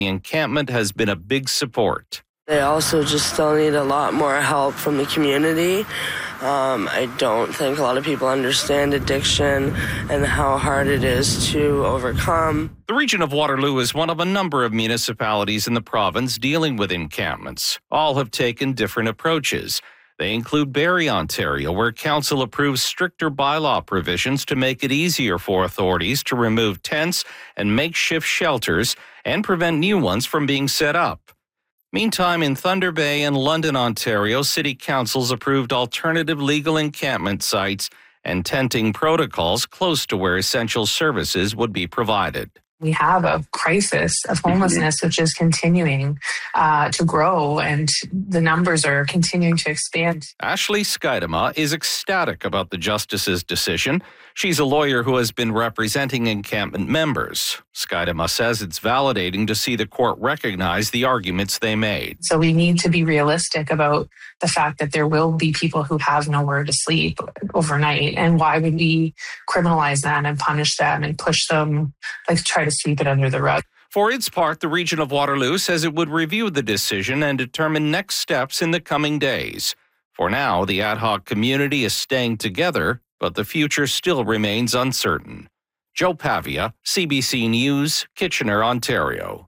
The encampment has been a big support. They also just still need a lot more help from the community. I don't think a lot of people understand addiction and how hard it is to overcome. The region of Waterloo is one of a number of municipalities in the province dealing with encampments. All have taken different approaches. They include Barrie, Ontario, where council approves stricter bylaw provisions to make it easier for authorities to remove tents and makeshift shelters and prevent new ones from being set up. Meantime, in Thunder Bay and London, Ontario, city councils approved alternative legal encampment sites and tenting protocols close to where essential services would be provided. We have a crisis of homelessness, which is continuing to grow, and the numbers are continuing to expand. Ashley Skydema is ecstatic about the justice's decision. She's a lawyer who has been representing encampment members. Skydema says it's validating to see the court recognize the arguments they made. So we need to be realistic about the fact that there will be people who have nowhere to sleep overnight. And why would we criminalize them and punish them and push them, try to sweep it under the rug? For its part, the region of Waterloo says it would review the decision and determine next steps in the coming days. For now, the ad hoc community is staying together, but the future still remains uncertain. Joe Pavia, CBC News, Kitchener, Ontario.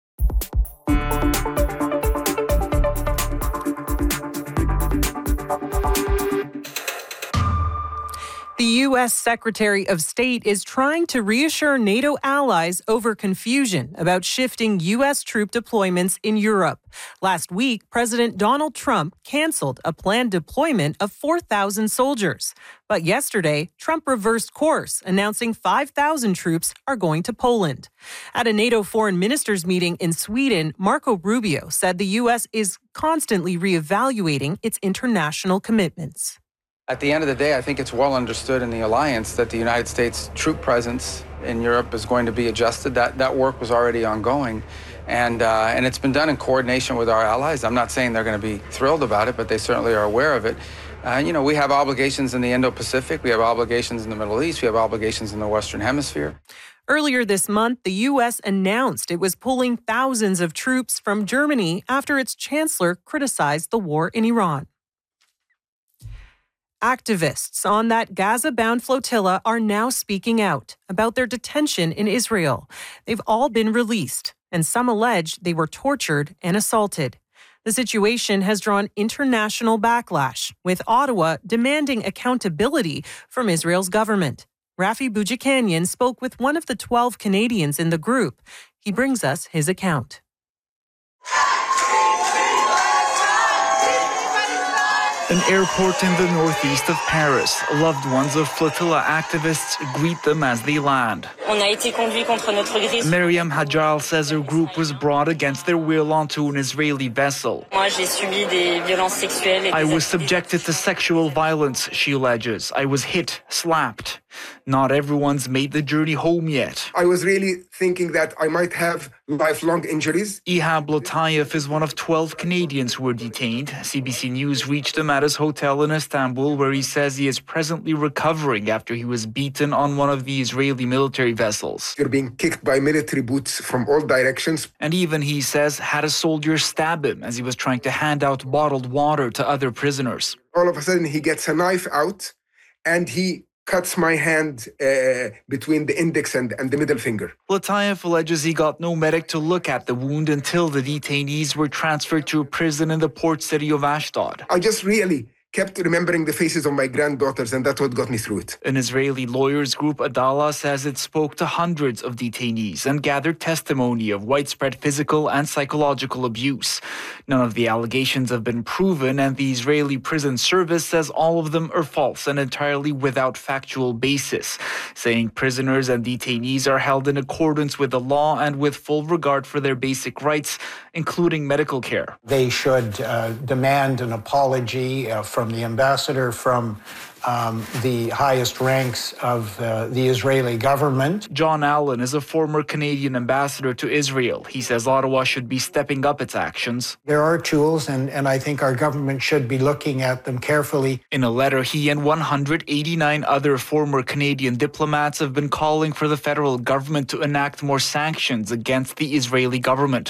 The U.S. Secretary of State is trying to reassure NATO allies over confusion about shifting U.S. troop deployments in Europe. Last week, President Donald Trump canceled a planned deployment of 4,000 soldiers. But yesterday, Trump reversed course, announcing 5,000 troops are going to Poland. At a NATO foreign ministers meeting in Sweden, Marco Rubio said the U.S. is constantly reevaluating its international commitments. At the end of the day, I think it's well understood in the alliance that the United States troop presence in Europe is going to be adjusted. That work was already ongoing, and it's been done in coordination with our allies. I'm not saying they're going to be thrilled about it, but they certainly are aware of it. We have obligations in the Indo-Pacific. We have obligations in the Middle East. We have obligations in the Western Hemisphere. Earlier this month, the U.S. announced it was pulling thousands of troops from Germany after its chancellor criticized the war in Iran. Activists on that Gaza-bound flotilla are now speaking out about their detention in Israel. They've all been released, and some allege they were tortured and assaulted. The situation has drawn international backlash, with Ottawa demanding accountability from Israel's government. Rafi Boudjikanian spoke with one of the 12 Canadians in the group. He brings us his account. An airport in the northeast of Paris. Loved ones of flotilla activists greet them as they land. Miriam Hajjal says her group was brought against their will onto an Israeli vessel. I was subjected to sexual violence, she alleges. I was hit, slapped. Not everyone's made the journey home yet. I was really thinking that I might have lifelong injuries. Ihab Lotayev is one of 12 Canadians who were detained. CBC News reached him at his hotel in Istanbul, where he says he is presently recovering after he was beaten on one of the Israeli military vessels. You're being kicked by military boots from all directions. And even, he says, had a soldier stab him as he was trying to hand out bottled water to other prisoners. All of a sudden, he gets a knife out and he cuts my hand between the index and the middle finger. Lotayev alleges he got no medic to look at the wound until the detainees were transferred to a prison in the port city of Ashdod. I just really kept remembering the faces of my granddaughters, and that's what got me through it. An Israeli lawyers group, Adala, says it spoke to hundreds of detainees and gathered testimony of widespread physical and psychological abuse. None of the allegations have been proven, and the Israeli Prison Service says all of them are false and entirely without factual basis, saying prisoners and detainees are held in accordance with the law and with full regard for their basic rights, including medical care. They should demand an apology from the ambassador, from the highest ranks of the Israeli government. John Allen is a former Canadian ambassador to Israel. He says Ottawa should be stepping up its actions. There are tools, and I think our government should be looking at them carefully. In a letter, he and 189 other former Canadian diplomats have been calling for the federal government to enact more sanctions against the Israeli government.